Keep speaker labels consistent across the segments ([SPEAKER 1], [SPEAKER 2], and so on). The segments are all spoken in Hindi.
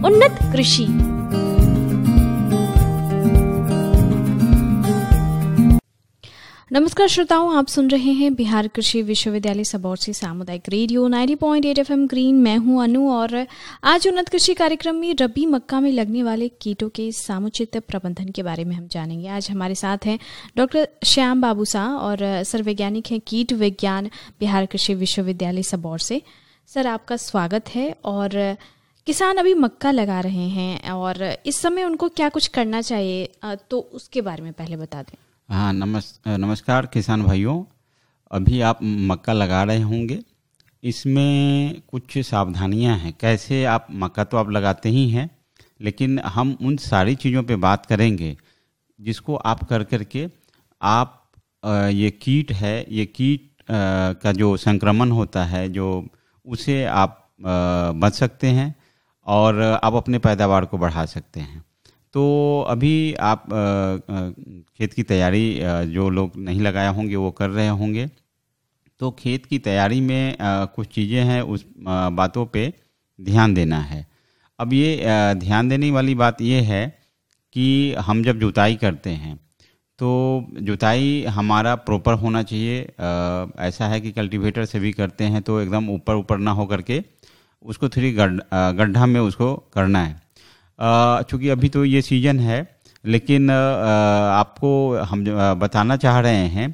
[SPEAKER 1] उन्नत कृषि। नमस्कार श्रोताओं, आप सुन रहे हैं बिहार कृषि विश्वविद्यालय सबौर से सामुदायिक रेडियो 90.8 FM ग्रीन। मैं हूं अनु और आज उन्नत कृषि कार्यक्रम में रबी मक्का में लगने वाले कीटों के समुचित प्रबंधन के बारे में हम जानेंगे। आज हमारे साथ हैं डॉक्टर श्याम बाबू शाह और सर वैज्ञानिक हैं कीट विज्ञान बिहार कृषि विश्वविद्यालय सबौर से। सर, आपका स्वागत है। और किसान अभी मक्का लगा रहे हैं और इस समय उनको क्या कुछ करना चाहिए, तो उसके बारे में पहले बता दें।
[SPEAKER 2] हाँ, नमस्कार किसान भाइयों। अभी आप मक्का लगा रहे होंगे, इसमें कुछ सावधानियां हैं। कैसे आप मक्का तो आप लगाते ही हैं, लेकिन हम उन सारी चीज़ों पे बात करेंगे जिसको आप कर करके आप ये कीट है, ये कीट का जो संक्रमण होता है जो उसे आप बच सकते हैं और आप अपने पैदावार को बढ़ा सकते हैं। तो अभी आप खेत की तैयारी जो लोग नहीं लगाया होंगे वो कर रहे होंगे। तो खेत की तैयारी में कुछ चीज़ें हैं, उस बातों पे ध्यान देना है। अब ये ध्यान देने वाली बात ये है कि हम जब जुताई करते हैं तो जुताई हमारा प्रॉपर होना चाहिए। ऐसा है कि कल्टीवेटर से भी करते हैं तो एकदम ऊपर ऊपर ना हो करके उसको थोड़ी गड्ढा में उसको करना है। चूँकि अभी तो ये सीजन है, लेकिन आपको हम बताना चाह रहे हैं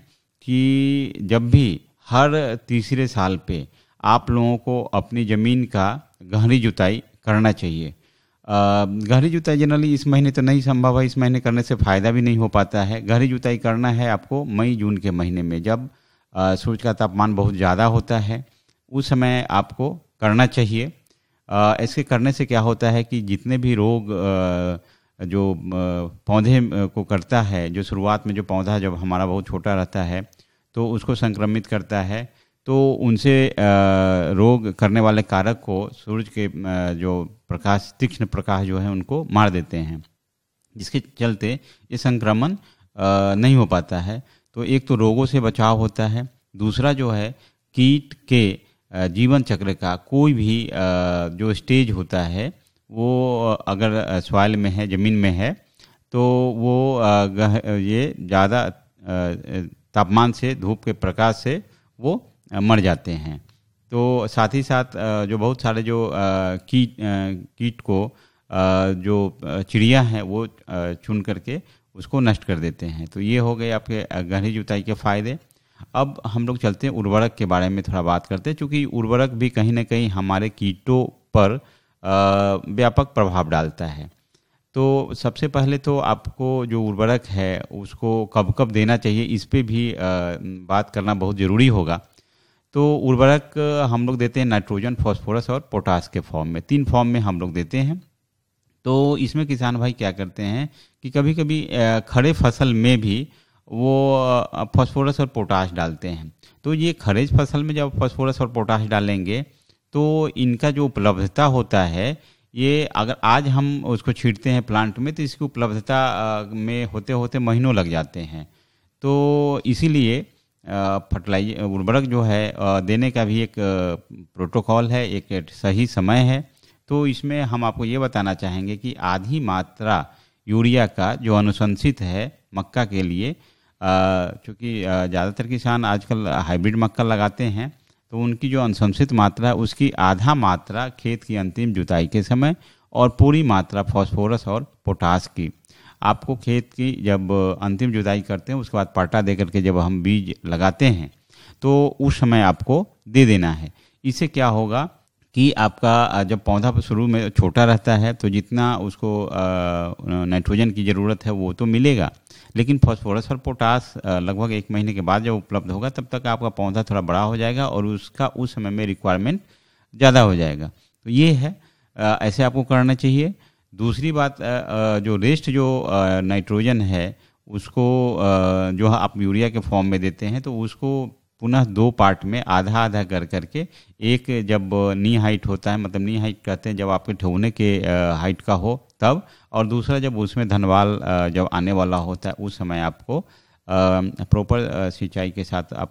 [SPEAKER 2] कि जब भी हर तीसरे साल पे आप लोगों को अपनी ज़मीन का गहरी जुताई करना चाहिए। गहरी जुताई जनरली इस महीने तो नहीं संभव है, इस महीने करने से फ़ायदा भी नहीं हो पाता है। गहरी जुताई करना है आपको मई जून के महीने में, जब सूरज का तापमान बहुत ज़्यादा होता है, उस समय आपको करना चाहिए। इसके करने से क्या होता है कि जितने भी रोग जो पौधे को करता है, जो शुरुआत में जो पौधा जब हमारा बहुत छोटा रहता है तो उसको संक्रमित करता है, तो उनसे रोग करने वाले कारक को सूरज के जो प्रकाश, तीक्ष्ण प्रकाश जो है उनको मार देते हैं, जिसके चलते ये संक्रमण नहीं हो पाता है। तो एक तो रोगों से बचाव होता है, दूसरा जो है कीट के जीवन चक्र का कोई भी जो स्टेज होता है वो अगर सॉइल में है, ज़मीन में है, तो वो ये ज़्यादा तापमान से, धूप के प्रकाश से वो मर जाते हैं। तो साथ ही साथ जो बहुत सारे जो कीट को जो चिड़िया हैं वो चुन करके उसको नष्ट कर देते हैं। तो ये हो गए आपके गहरी जुताई के फ़ायदे। अब हम लोग चलते हैं उर्वरक के बारे में थोड़ा बात करते हैं, क्योंकि उर्वरक भी कहीं ना कहीं हमारे कीटों पर व्यापक प्रभाव डालता है। तो सबसे पहले तो आपको जो उर्वरक है उसको कब कब देना चाहिए, इस पे भी बात करना बहुत ज़रूरी होगा। तो उर्वरक हम लोग देते हैं नाइट्रोजन, फास्फोरस और पोटास के फॉर्म में, 3 फॉर्म में हम लोग देते हैं। तो इसमें किसान भाई क्या करते हैं कि कभी कभी खड़े फसल में भी वो फास्फोरस और पोटाश डालते हैं। तो ये खरीफ फसल में जब फास्फोरस और पोटाश डालेंगे तो इनका जो उपलब्धता होता है, ये अगर आज हम उसको छींटते हैं प्लांट में तो इसकी उपलब्धता में होते होते महीनों लग जाते हैं। तो इसीलिए फर्टिलाइजर उर्वरक जो है देने का भी एक प्रोटोकॉल है, एक सही समय है। तो इसमें हम आपको ये बताना चाहेंगे कि आधी मात्रा यूरिया का जो अनुशंसित है मक्का के लिए, चूँकि ज़्यादातर किसान आजकल हाइब्रिड मक्का लगाते हैं, तो उनकी जो अनुशंसित मात्रा है उसकी आधा मात्रा खेत की अंतिम जुताई के समय और पूरी मात्रा फास्फोरस और पोटास की आपको खेत की जब अंतिम जुताई करते हैं उसके बाद पाटा दे करके जब हम बीज लगाते हैं तो उस समय आपको दे देना है। इससे क्या होगा कि आपका जब पौधा शुरू में छोटा रहता है तो जितना उसको नाइट्रोजन की ज़रूरत है वो तो मिलेगा, लेकिन फास्फोरस और पोटास लगभग 1 महीने के बाद जब उपलब्ध होगा तब तक आपका पौधा थोड़ा बड़ा हो जाएगा और उसका उस समय में रिक्वायरमेंट ज़्यादा हो जाएगा। तो ये है, ऐसे आपको करना चाहिए। दूसरी बात, जो रेस्ट जो नाइट्रोजन है उसको जो आप यूरिया के फॉर्म में देते हैं तो उसको पुनः 2 पार्ट में आधा आधा कर करके, एक जब नी हाइट होता है, मतलब नी हाइट कहते हैं जब आपके ठेवने के हाइट का हो तब, और दूसरा जब उसमें धनवाल जब आने वाला होता है उस समय आपको प्रॉपर सिंचाई के साथ आप